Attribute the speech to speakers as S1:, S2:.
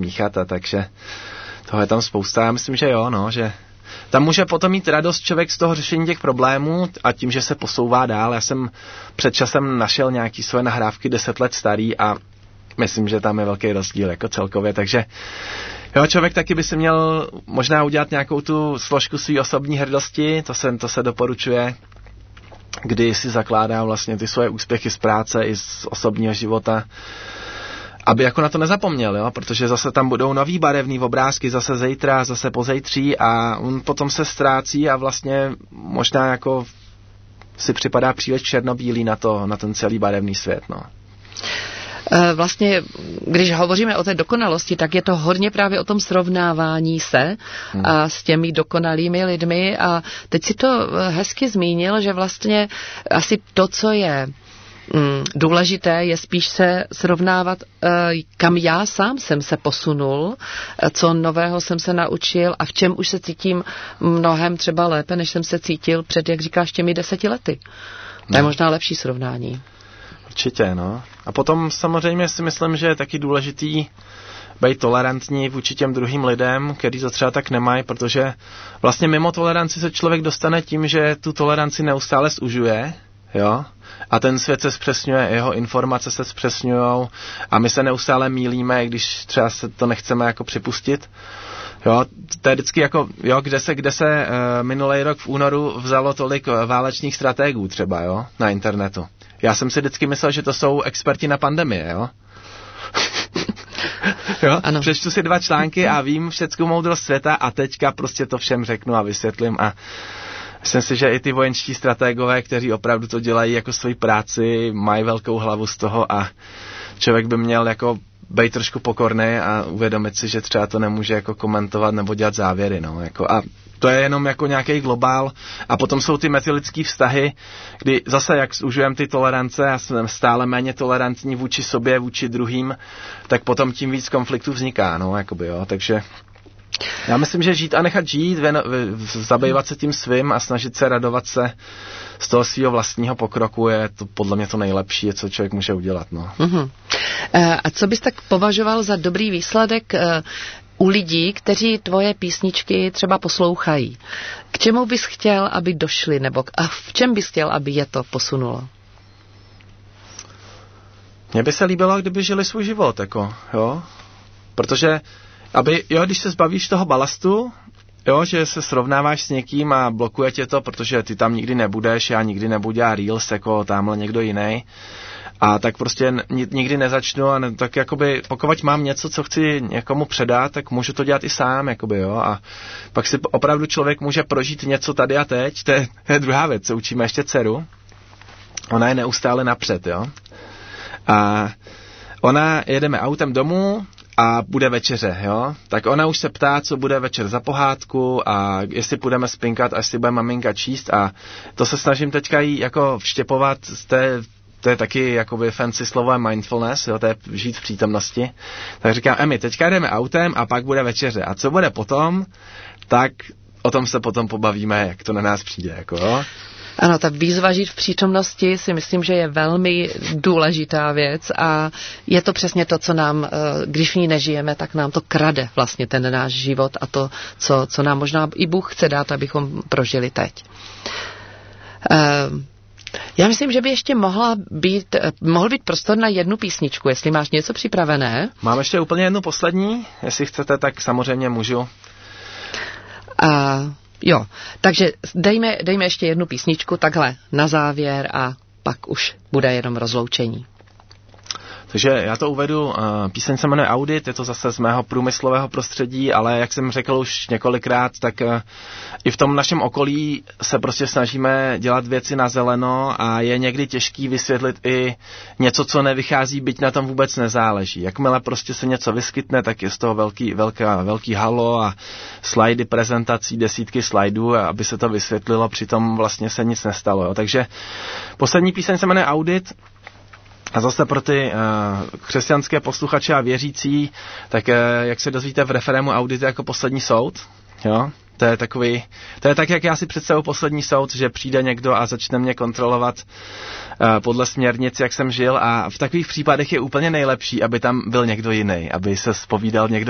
S1: smíchat, a takže toho je tam spousta. Já myslím, že jo, no, že tam může potom mít radost člověk z toho řešení těch problémů a tím, že se posouvá dál. Já jsem před časem našel nějaký svoje nahrávky 10 let starý a myslím, že tam je velký rozdíl jako celkově, takže jo, člověk taky by si měl možná udělat nějakou tu složku své osobní hrdosti, to se doporučuje, kdy si zakládá vlastně ty svoje úspěchy z práce i z osobního života, aby jako na to nezapomněl, jo, protože zase tam budou nový barevný obrázky, zase zítra, zase pozejtří a on potom se ztrácí a vlastně možná jako si připadá příliš černobílý na ten celý barevný svět, no.
S2: Vlastně, když hovoříme o té dokonalosti, tak je to hodně právě o tom srovnávání se a s těmi dokonalými lidmi a teď si to hezky zmínil, že vlastně asi to, co je důležité, je spíš se srovnávat, kam já sám jsem se posunul, co nového jsem se naučil a v čem už se cítím mnohem třeba lépe, než jsem se cítil před, jak říkáš, těmi 10 lety. To je možná lepší srovnání.
S1: Určitě, no. A potom samozřejmě si myslím, že je taky důležitý být tolerantní vůči těm druhým lidem, kteří to třeba tak nemají, protože vlastně mimo toleranci se člověk dostane tím, že tu toleranci neustále zužuje, jo, a ten svět se zpřesňuje, jeho informace se zpřesňujou a my se neustále mýlíme, když třeba se to nechceme jako připustit. Jo, to je vždycky jako, jo, kde se minulý rok v únoru vzalo tolik válečných strategů třeba, jo, na internetu. Já jsem si vždycky myslel, že to jsou experti na pandemie, jo. Jo? Přečtu si 2 články a vím všeckou moudrost světa a teďka prostě to všem řeknu a vysvětlím a myslím si, že i ty vojenští strategové, kteří opravdu to dělají jako svoji práci, mají velkou hlavu z toho a člověk by měl jako být trošku pokorný a uvědomit si, že třeba to nemůže jako komentovat nebo dělat závěry, no, jako a to je jenom jako nějaký globál a potom jsou ty metylidský vztahy, kdy zase jak zužujeme ty tolerance a jsme stále méně tolerantní vůči sobě, vůči druhým, tak potom tím víc konfliktů vzniká, no, jakoby, jo, takže já myslím, že žít a nechat žít, zabývat se tím svým a snažit se radovat se z toho svého vlastního pokroku je to podle mě to nejlepší, co člověk může udělat, no.
S2: A co bys tak považoval za dobrý výsledek u lidí, kteří tvoje písničky třeba poslouchají? K čemu bys chtěl, aby došli, nebo a v čem bys chtěl, aby je to posunulo?
S1: Mně by se líbilo, kdyby žili svůj život, jako, jo, protože když se zbavíš toho balastu, jo, že se srovnáváš s někým a blokuje tě to, protože ty tam nikdy nebudeš, já nikdy nebudu dělat reels, jako tamhle někdo jiný. A tak prostě nikdy nezačnu a tak jakoby, pokud mám něco, co chci někomu předat, tak můžu to dělat i sám, jakoby, jo. A pak si opravdu člověk může prožít něco tady a teď, to je druhá věc, co učíme ještě dceru. Ona je neustále napřed, jo. A jedeme autem domů, a bude večeře, jo, tak ona už se ptá, co bude večer za pohádku a jestli půjdeme spinkat, až si bude maminka číst a to se snažím teďka jí jako vštěpovat, to je taky jakoby fancy slovo mindfulness, jo, to je žít v přítomnosti. Tak říkám, Emi, teďka jdeme autem a pak bude večeře a co bude potom, tak o tom se potom pobavíme, jak to na nás přijde, jako jo.
S2: Ano, ta výzva žít v přítomnosti si myslím, že je velmi důležitá věc a je to přesně to, co nám, když v ní nežijeme, tak nám to krade vlastně ten náš život a to, co nám možná i Bůh chce dát, abychom prožili teď. Já myslím, že by ještě mohl být prostor na jednu písničku, jestli máš něco připravené.
S1: Mám ještě úplně jednu poslední, jestli chcete, tak samozřejmě můžu.
S2: Jo, takže dejme ještě jednu písničku takhle na závěr a pak už bude jenom rozloučení.
S1: Takže já to uvedu, píseň se jmenuje Audit, je to zase z mého průmyslového prostředí, ale jak jsem řekl už několikrát, tak i v tom našem okolí se prostě snažíme dělat věci na zeleno a je někdy těžký vysvětlit i něco, co nevychází, byť na tom vůbec nezáleží. Jakmile prostě se něco vyskytne, tak je z toho velký halo a slajdy prezentací, desítky slajdů, aby se to vysvětlilo, přitom vlastně se nic nestalo. Jo. Takže poslední píseň se jmenuje Audit. A zase pro ty křesťanské posluchače a věřící, tak jak se dozvíte v referému, audit jako poslední soud, jo? To je tak, jak já si představuji poslední soud, že přijde někdo a začne mě kontrolovat podle směrnic, jak jsem žil a v takových případech je úplně nejlepší, aby tam byl někdo jiný, aby se zpovídal někdo